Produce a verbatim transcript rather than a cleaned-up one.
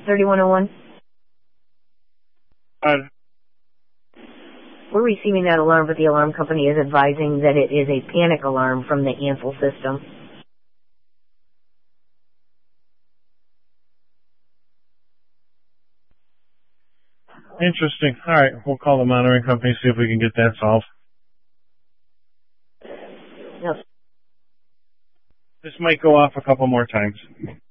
thirty-one oh one. Uh, We're receiving that alarm, but the alarm company is advising that it is a panic alarm from the Ansel system. interesting. All right, we'll call the monitoring company, see if we can get that solved. Yes. This might go off a couple more times.